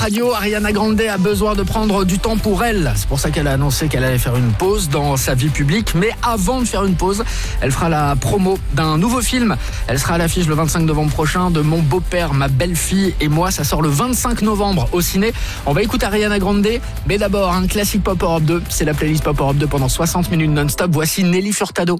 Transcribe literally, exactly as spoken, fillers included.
Radio, Ariana Grande a besoin de prendre du temps pour elle. C'est pour ça qu'elle a annoncé qu'elle allait faire une pause dans sa vie publique. Mais avant de faire une pause, elle fera la promo d'un nouveau film. Elle sera à l'affiche le vingt-cinq novembre prochain de Mon beau-père, ma belle-fille et moi. Ça sort le vingt-cinq novembre au ciné. On va écouter Ariana Grande. Mais d'abord, un classique Pop Europe deux. C'est la playlist Pop Europe deux pendant soixante minutes non-stop. Voici Nelly Furtado.